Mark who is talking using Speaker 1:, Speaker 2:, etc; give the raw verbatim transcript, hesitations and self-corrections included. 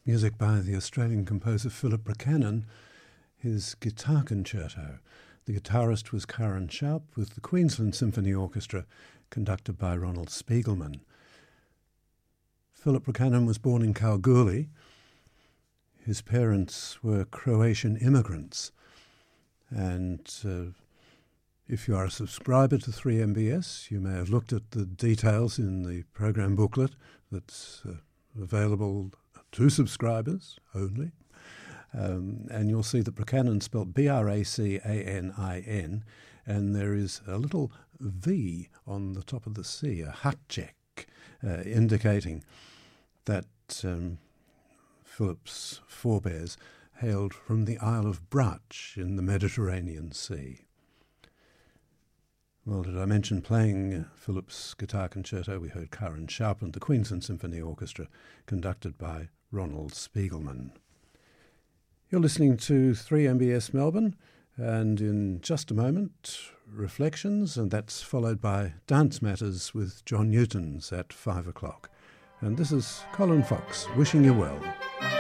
Speaker 1: Music by the Australian composer Philip Buchanan, his guitar concerto. The guitarist was Karen Sharp with the Queensland Symphony Orchestra, conducted by Ronald Spiegelman. Philip Buchanan was born in Kalgoorlie. His parents were Croatian immigrants, and uh, if you are a subscriber to three M B S, you may have looked at the details in the program booklet that's uh, available to subscribers only. Um, and you'll see that Buchanan spelled B R A C A N I N, and there is a little V on the top of the C, a heart check, uh, indicating that um, Philip's forebears hailed from the Isle of Brach in the Mediterranean Sea. Well, did I mention playing Philip's guitar concerto? We heard Karen Sharp and the Queensland Symphony Orchestra, conducted by Ronald Spiegelman. You're listening to three M B S Melbourne, and in just a moment, Reflections, and that's followed by Dance Matters with John Newtons at five o'clock. And this is Colin Fox, wishing you well.